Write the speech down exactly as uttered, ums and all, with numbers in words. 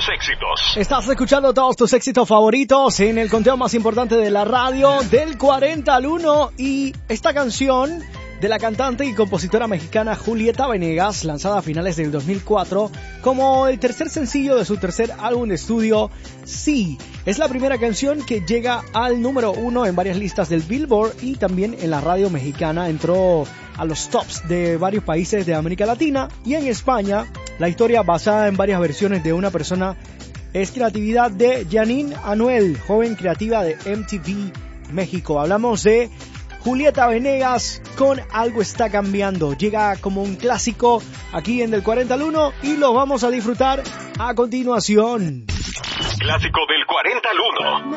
éxitos. Estás escuchando todos tus éxitos favoritos en el conteo más importante de la radio, del cuarenta al uno. Y esta canción de la cantante y compositora mexicana Julieta Venegas, lanzada a finales del dos mil cuatro como el tercer sencillo de su tercer álbum de estudio, Sí. Es la primera canción que llega al número uno en varias listas del Billboard y también en la radio mexicana. Entró a los tops de varios países de América Latina y en España. La historia, basada en varias versiones de una persona, es creatividad de Janine Anuel, joven creativa de M T V México. Hablamos de Julieta Venegas con Algo Está Cambiando. Llega como un clásico aquí en Del cuarenta al uno y lo vamos a disfrutar a continuación. Clásico del cuarenta al uno.